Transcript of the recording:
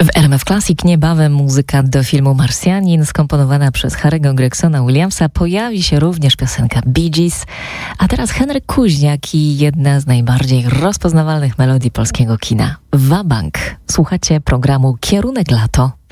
W RMF Classic niebawem muzyka do filmu Marsjanin skomponowana przez Harry'ego Gregsona Williamsa. Pojawi się również piosenka Bee Gees, a teraz Henryk Kuźniak i jedna z najbardziej rozpoznawalnych melodii polskiego kina. Wabank. Słuchacie programu Kierunek Lato.